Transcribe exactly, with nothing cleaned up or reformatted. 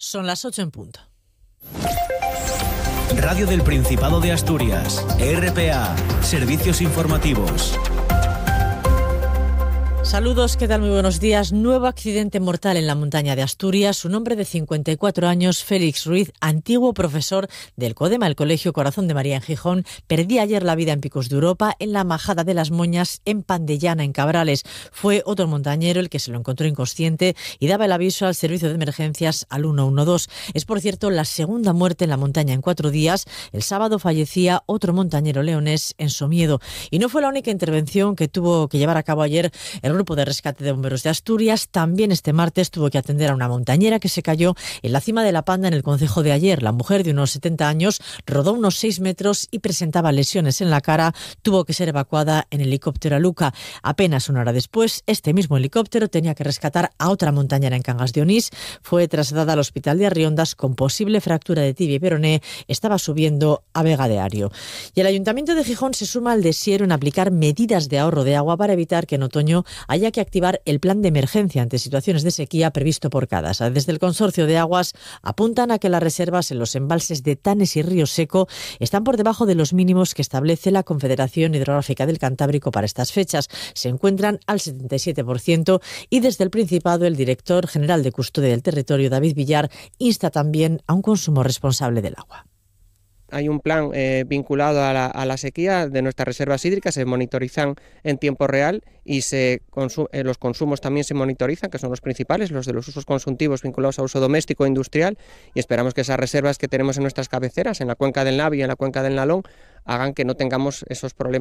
Son las ocho en punto. Radio del Principado de Asturias, R P A, Servicios Informativos. Saludos, ¿qué tal? Muy buenos días. Nuevo accidente mortal en la montaña de Asturias. Un hombre de cincuenta y cuatro años, Félix Ruiz, antiguo profesor del CODEMA, el Colegio Corazón de María en Gijón, perdía ayer la vida en Picos de Europa, en la Majada de las Moñas, en Pandellana, en Cabrales. Fue otro montañero el que se lo encontró inconsciente y daba el aviso al servicio de emergencias al uno uno dos. Es, por cierto, la segunda muerte en la montaña en cuatro días. El sábado fallecía otro montañero leonés en Somiedo. Y no fue la única intervención que tuvo que llevar a cabo ayer el Grupo de Rescate de Bomberos de Asturias. También este martes tuvo que atender a una montañera que se cayó en la cima de la Panda en el concejo de Ayer. La mujer de unos setenta años rodó unos seis metros y presentaba lesiones en la cara. Tuvo que ser evacuada en helicóptero a Luca. Apenas una hora después, este mismo helicóptero tenía que rescatar a otra montañera en Cangas de Onís. Fue trasladada al hospital de Arriondas con posible fractura de tibia y peroné. Estaba subiendo a Vega de Ario. Y el Ayuntamiento de Gijón se suma al deseo en aplicar medidas de ahorro de agua para evitar que en otoño haya que activar el plan de emergencia ante situaciones de sequía previsto por Cadasa. Desde el Consorcio de Aguas apuntan a que las reservas en los embalses de Tanes y Río Seco están por debajo de los mínimos que establece la Confederación Hidrográfica del Cantábrico para estas fechas. Se encuentran al setenta y siete por ciento y desde el Principado el director general de Custodia del Territorio, David Villar, insta también a un consumo responsable del agua. Hay un plan eh, vinculado a la, a la sequía de nuestras reservas hídricas, se monitorizan en tiempo real y se consu- eh, los consumos también se monitorizan, que son los principales, los de los usos consumtivos vinculados a uso doméstico e industrial, y esperamos que esas reservas que tenemos en nuestras cabeceras, en la cuenca del Navi y en la cuenca del Nalón, hagan que no tengamos esos problemas